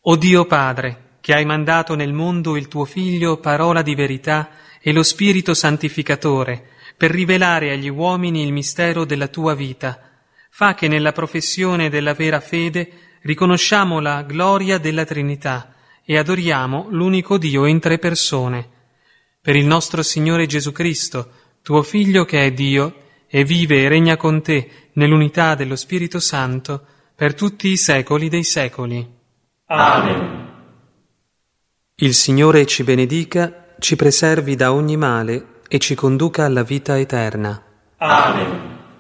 O Dio Padre, che hai mandato nel mondo il tuo Figlio, parola di verità, e lo Spirito Santificatore, per rivelare agli uomini il mistero della tua vita, fa che nella professione della vera fede riconosciamo la gloria della Trinità e adoriamo l'unico Dio in 3 persone. Per il nostro Signore Gesù Cristo, tuo Figlio che è Dio, e vive e regna con te nell'unità dello Spirito Santo, per tutti i secoli dei secoli. Amen. Il Signore ci benedica, ci preservi da ogni male e ci conduca alla vita eterna. Amen.